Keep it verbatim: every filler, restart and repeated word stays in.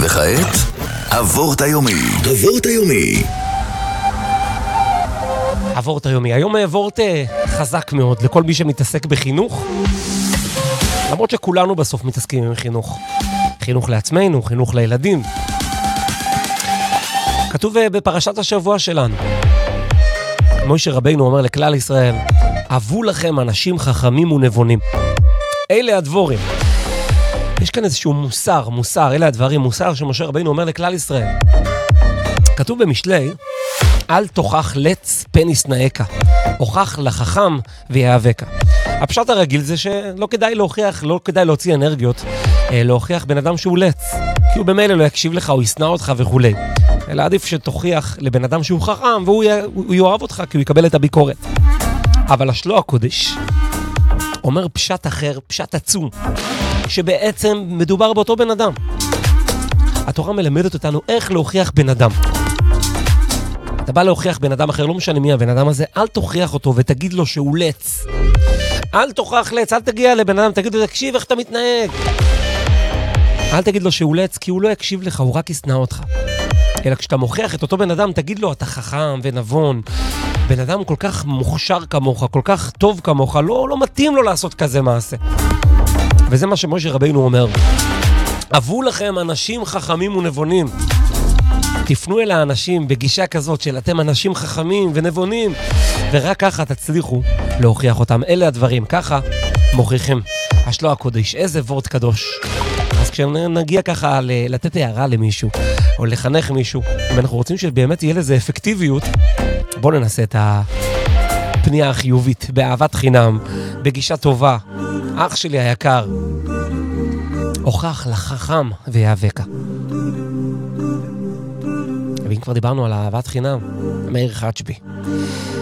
וכעת, אבורט היומי. אבורט היומי. אבורט היומי. היום אבורט חזק מאוד לכל מי שמתעסק בחינוך. למרות שכולנו בסוף מתעסקים עם חינוך. חינוך לעצמנו, חינוך לילדים. כתוב בפרשת השבוע שלנו. משה רבינו אומר לכלל ישראל, אבו לכם אנשים חכמים ונבונים. אלה הדבורים. יש כאן איזשהו מוסר, מוסר, אלה הדברים, מוסר שמשה רבינו אומר לכלל ישראל. כתוב במשלי, אל תוכח לץ פן ישנאך, הוכח לחכם ויאבקה. הפשט הרגיל זה שלא כדאי להוכיח, לא כדאי להוציא אנרגיות, להוכיח בן אדם שהוא לץ, כי הוא במילא לא יקשיב לך, הוא ישנא אותך וכו'. אלא עדיף שתוכיח לבן אדם שהוא חכם, והוא הוא יאהב אותך, כי הוא יקבל את הביקורת. אבל השלוע הקודש אומר פשט אחר, פשט עצום, שבעצם מדובר באותו בן אדם. התורה מלמדת אותנו איך להוכיח בן אדם. אתה בא להוכיח בן אדם אחר, לא משנה מי הבן אדם הזה, אל תוכיח אותו ותגיד לו שהוא לץ. אל תוכח לץ, אל תגיע לבן אדם, תגיד לו, תקשיב איך אתה מתנהג. אל תגיד לו שהוא לץ, כי הוא לא יקשיב לך, הוא רק ישנא אותך. אלא כשאתה מוכיח את אותו בן אדם, תגיד לו, אתה חכם ונבון. בן אדם כל כך מוכשר כמוך, כל כך טוב כמוך, לא, לא מתאים לו לעשות כזה מעשה. וזה מה שמשה רבינו אומר. אבו לכם אנשים חכמים ונבונים. תפנו אל האנשים בגישה כזאת של אתם אנשים חכמים ונבונים, ורק ככה תצליחו להוכיח אותם. אלה הדברים, ככה מוכיחים. השלוע הקודש, איזה וורט קדוש. אז כשנגיע ככה לתת הערה למישהו, או לחנך מישהו, אם אנחנו רוצים שבאמת יהיה לזה אפקטיביות, בואו ננסה את הפנייה החיובית, באהבת חינם, בגישה טובה. אח שלי היקר, הוכח לחכם ויאבקה. ואם כבר דיברנו על אהבת חינם, מאיר חצ'בי.